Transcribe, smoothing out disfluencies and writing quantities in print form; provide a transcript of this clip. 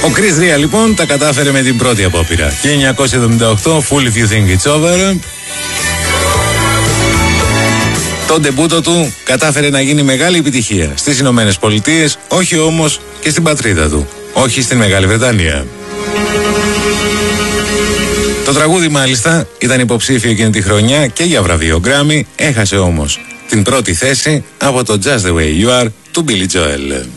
Ο Chris Ria λοιπόν τα κατάφερε με την πρώτη απόπειρα. 1978, Fool If You Think It's Over. Το ντεμπούτο του κατάφερε να γίνει μεγάλη επιτυχία στις Ηνωμένες Πολιτείες, όχι όμως και στην πατρίδα του, όχι στην Μεγάλη Βρετανία. Το τραγούδι μάλιστα ήταν υποψήφιο εκείνη τη χρονιά και για βραβείο Grammy, έχασε όμως την πρώτη θέση από το Just The Way You Are του Billy Joel.